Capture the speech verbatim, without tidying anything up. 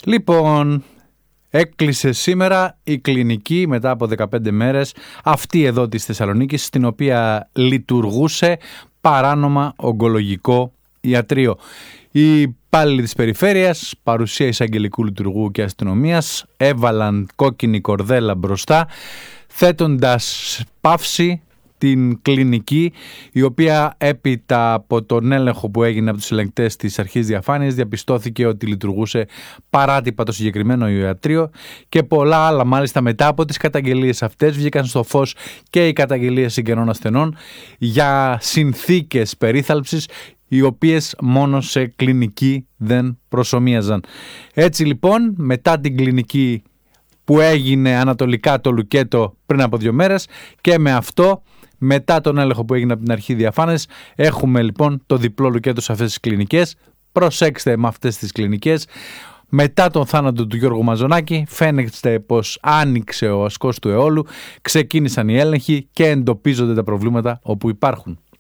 Λοιπόν, έκλεισε σήμερα η κλινική μετά από δεκαπέντε μέρες, αυτή εδώ της Θεσσαλονίκης, στην οποία λειτουργούσε παράνομα ογκολογικό ιατρείο. Οι υπάλληλοι της περιφέρειας, παρουσία εισαγγελικού λειτουργού και αστυνομίας, έβαλαν κόκκινη κορδέλα μπροστά, θέτοντας παύση την κλινική, η οποία έπειτα από τον έλεγχο που έγινε από τους ελεγκτές της αρχής διαφάνειας διαπιστώθηκε ότι λειτουργούσε παράτυπα το συγκεκριμένο ιατρείο, και πολλά άλλα μάλιστα. Μετά από τις καταγγελίες αυτές βγήκαν στο φως και οι καταγγελίες συγγενών ασθενών για συνθήκες περίθαλψης, οι οποίες μόνο σε κλινική δεν προσομοίαζαν. Έτσι λοιπόν, μετά την κλινική που έγινε ανατολικά το Λουκέτο πριν από δύο μέρες, και με αυτό, μετά τον έλεγχο που έγινε από την αρχή διαφάνειας, έχουμε λοιπόν το διπλό Λουκέτο σε αυτές τις κλινικές. Προσέξτε με αυτές τις κλινικές. Μετά τον θάνατο του Γιώργου Μαζονάκη, φαίνεται πως άνοιξε ο ασκός του αιώλου, ξεκίνησαν οι έλεγχοι και εντοπίζονται τα προβλήματα όπου υπάρχουν.